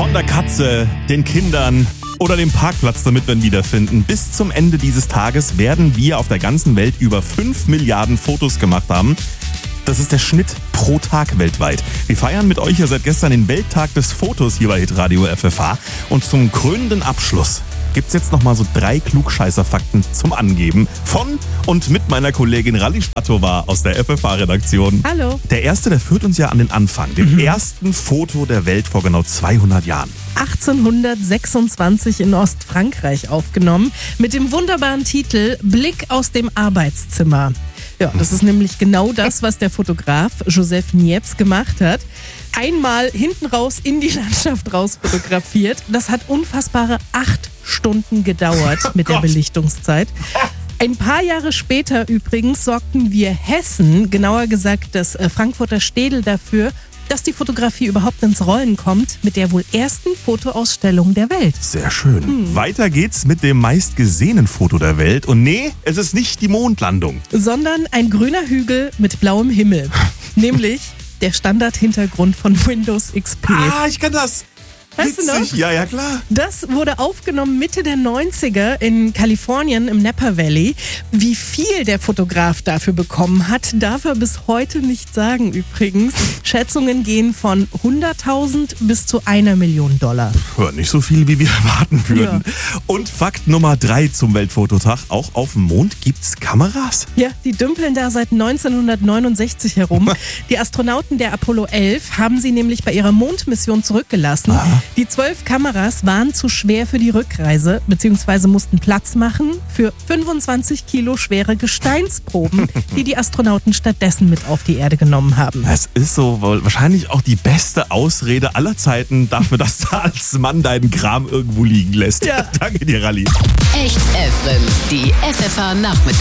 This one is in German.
Von der Katze, den Kindern oder dem Parkplatz damit wir ihn wiederfinden. Bis zum Ende dieses Tages werden wir auf der ganzen Welt über 5 Milliarden Fotos gemacht haben. Das ist der Schnitt pro Tag weltweit. Wir feiern mit euch ja seit gestern den Welttag des Fotos hier bei Hitradio FFH. Und zum krönenden Abschluss gibt's jetzt nochmal so 3 Klugscheißer-Fakten zum Angeben von und mit meiner Kollegin Rally Statowa aus der FFH-Redaktion. Hallo. Der erste, der führt uns ja an den Anfang, dem ersten Foto der Welt vor genau 200 Jahren. 1826 in Ostfrankreich aufgenommen, mit dem wunderbaren Titel Blick aus dem Arbeitszimmer. Ja, das ist nämlich genau das, was der Fotograf Joseph Niepce gemacht hat. Einmal hinten raus in die Landschaft raus fotografiert. Das hat unfassbare 8 Stunden gedauert mit der Belichtungszeit. Ein paar Jahre später übrigens sorgten wir Hessen, genauer gesagt das Frankfurter Städel, dafür, dass die Fotografie überhaupt ins Rollen kommt mit der wohl ersten Fotoausstellung der Welt. Sehr schön. Weiter geht's mit dem meistgesehenen Foto der Welt. Und nee, es ist nicht die Mondlandung. Sondern ein grüner Hügel mit blauem Himmel. Nämlich der Standardhintergrund von Windows XP. Ah, ich kann das. Weißt du noch? Ja, klar. Das wurde aufgenommen Mitte der 90er in Kalifornien im Napa Valley. Wie viel der Fotograf dafür bekommen hat, darf er bis heute nicht sagen übrigens. Schätzungen gehen von 100.000 bis zu $1 Million. Ja, nicht so viel, wie wir erwarten würden. Ja. Und Fakt Nummer 3 zum Weltfototag. Auch auf dem Mond gibt's Kameras. Ja, die dümpeln da seit 1969 herum. Die Astronauten der Apollo 11 haben sie nämlich bei ihrer Mondmission zurückgelassen. Aha. Die 12 Kameras waren zu schwer für die Rückreise, beziehungsweise mussten Platz machen für 25 Kilo schwere Gesteinsproben, die die Astronauten stattdessen mit auf die Erde genommen haben. Es ist so wahrscheinlich auch die beste Ausrede aller Zeiten dafür, dass du als Mann deinen Kram irgendwo liegen lässt. Ja. Danke dir, Rally. Echt Efren, die FFH Nachmittag.